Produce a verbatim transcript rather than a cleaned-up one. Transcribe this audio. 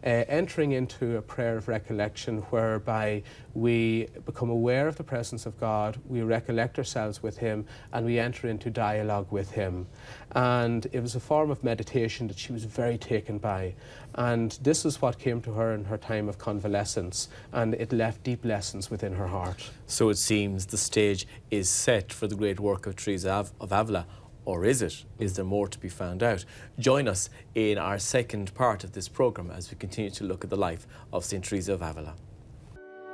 uh, entering into a prayer of recollection whereby we become aware of the presence of God, we recollect ourselves with Him, and we enter into dialogue with Him. And it was a form of meditation that she was very taken by. And this is what came to her in her time of convalescence, and it left deep lessons within her heart. So it seems the stage is set for the great work of Teresa of Avila. Or is it? Is there more to be found out? Join us in our second part of this programme as we continue to look at the life of Saint Teresa of Avila.